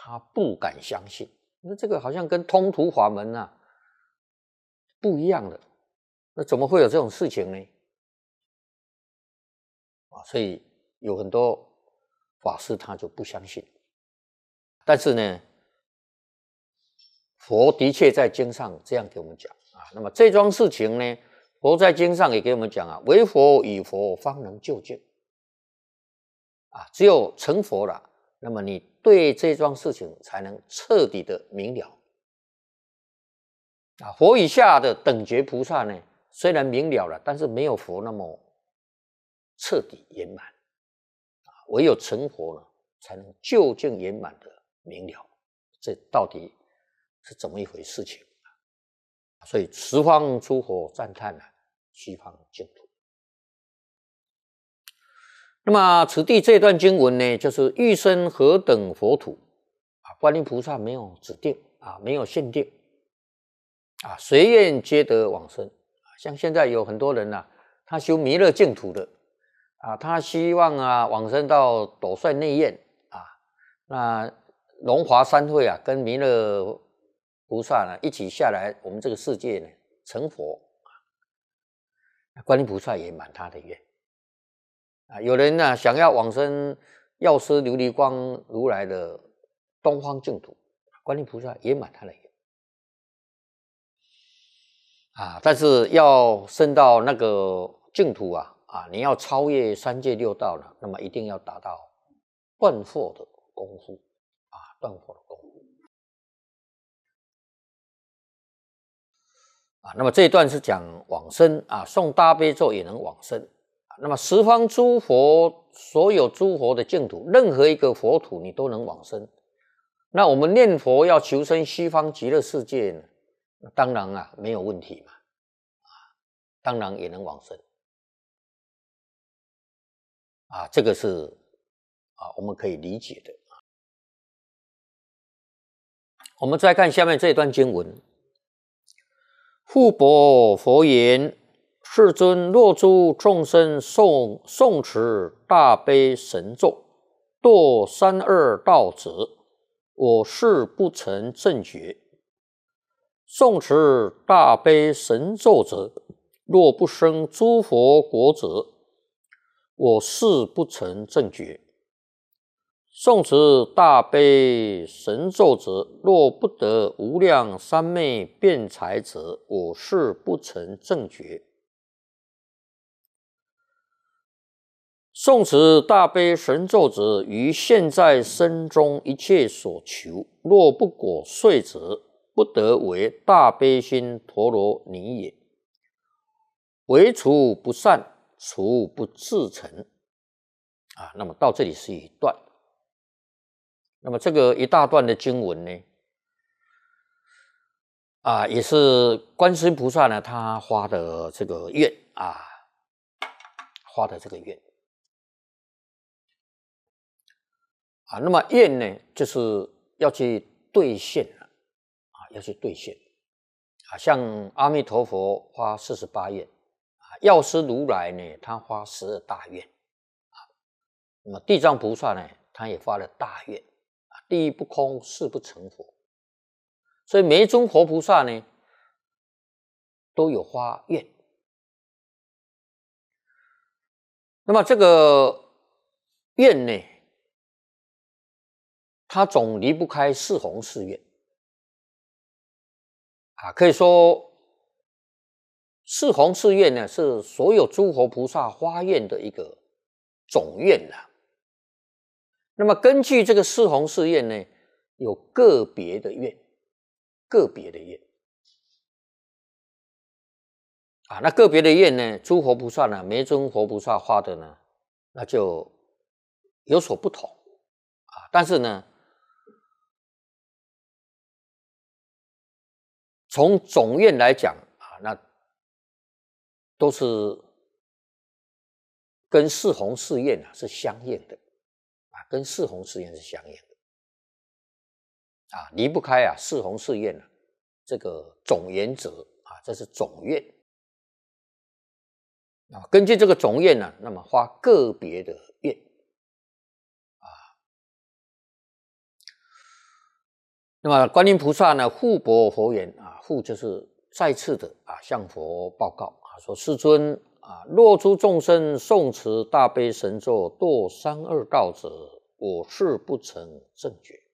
他不敢相信。那这个好像跟通途法门啊不一样的，那怎么会有这种事情呢？所以有很多法师他就不相信。但是呢，佛的确在经上这样给我们讲啊。那么这桩事情呢，佛在经上也给我们讲啊，唯佛与佛方能究竟啊，只有成佛了，那么你对这桩事情才能彻底的明了啊。佛以下的等觉菩萨呢，虽然明了了，但是没有佛那么彻底圆满啊。唯有成佛呢，才能究竟圆满的明了，这到底是怎么一回事情？所以十方诸佛赞叹啊，西方净土。那么此地这段经文呢，就是欲生何等佛土啊？观音菩萨没有指定啊，没有限定啊，随愿皆得往生。像现在有很多人啊，他修弥勒净土的啊，他希望啊往生到斗率内院啊，那龙华三会啊，跟弥勒菩萨呢一起下来我们这个世界呢成佛。观音菩萨也满他的愿啊。有人呢想要往生药师琉璃光如来的东方净土，观音菩萨也满他的愿啊。但是要升到那个净土啊，你要超越三界六道了，那么一定要达到断惑的功夫啊，断惑的功夫啊。那么这一段是讲往生啊，诵大悲咒也能往生。那么十方诸佛，所有诸佛的净土，任何一个佛土你都能往生。那我们念佛要求生西方极乐世界呢，当然啊没有问题嘛，当然也能往生啊，这个是我们可以理解的。我们再看下面这一段经文：复博佛言，世尊，若诸众生诵持大悲神咒，堕三恶道者，我誓不成正觉。诵持大悲神咒者，若不生诸佛国者，我誓不成正觉。诵持大悲神咒者，若不得无量三昧辩才者，我誓不成正觉。诵持大悲神咒者，于现在生中一切所求，若不果遂者，不得为大悲心陀罗尼也。唯除不善，除不自成啊。那么到这里是一段。那么这个一大段的经文呢，也是观世音菩萨呢他发的这个愿啊，发的这个愿啊。那么愿呢，就是要去兑现要去兑现啊。像阿弥陀佛发48愿啊，药师如来呢他发12大愿啊。那么地藏菩萨呢，他也发了大愿。第一不空，誓不成佛。所以每一尊活菩萨呢，都有发愿。那么这个愿呢，它总离不开四弘誓愿啊。可以说，四弘誓愿呢，是所有诸佛菩萨发愿的一个总愿啊。那么根据这个四弘誓愿呢，有个别的愿，个别的愿啊。那个别的愿呢，诸佛菩萨呢，每一尊佛菩萨发的呢，那就有所不同啊。但是呢，从总愿来讲啊，那都是跟四弘誓愿是相应的啊，跟四弘誓愿是相应的啊，离不开四弘誓愿这个总原则啊，这是总愿啊。根据这个总愿呢，那么发个别的愿啊。 那么观音菩萨呢，复驳佛言啊，复就是再次的向佛报告说：世尊若诸众生诵持大悲神咒堕三恶道者，我是不成正觉。